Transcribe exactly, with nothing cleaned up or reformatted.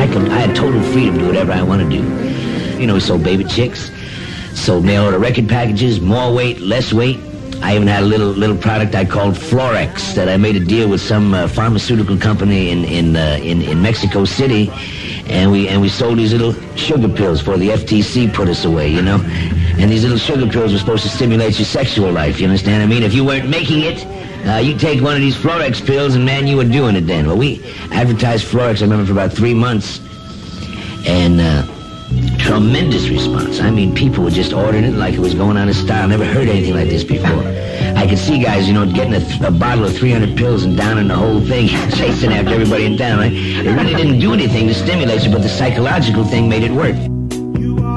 could, I had total freedom to do whatever I want to do. You know, we sold baby chicks, sold mail order record packages, more weight, less weight. I even had a little little product I called Florex that I made a deal with some uh, pharmaceutical company in in, uh, in in Mexico City, and we and we sold these little sugar pills before the F T C put us away, you know. And these little sugar pills were supposed to stimulate your sexual life. You understand? I mean, if you weren't making it, uh, you take one of these Florex pills, and man, you were doing it then. Well, we advertised Florex, I remember, for about three months, and. Uh, Tremendous response. I mean, people were just ordering it like it was going out of style. Never heard anything like this before. I could see guys, you know, getting a, th- a bottle of three hundred pills and downing the whole thing, chasing after everybody in town, right? It really didn't do anything to stimulate you, but the psychological thing made it work.